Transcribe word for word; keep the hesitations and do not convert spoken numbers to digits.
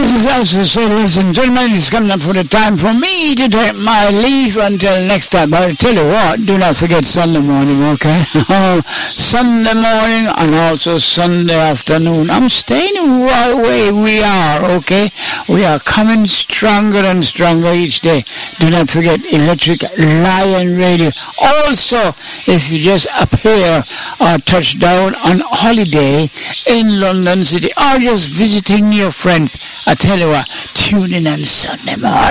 So, so, ladies and gentlemen, it's coming up for the time for me to take my leave until next time. But I tell you what, do not forget Sunday morning, okay? Sunday morning and also Sunday afternoon. I'm staying right where we are, okay? We are coming stronger and stronger each day. Do not forget Electric Lion Radio. Also, if you just appear or touch down on holiday in London City or just visiting your friends, I tell you what, tune in on Sunday morning.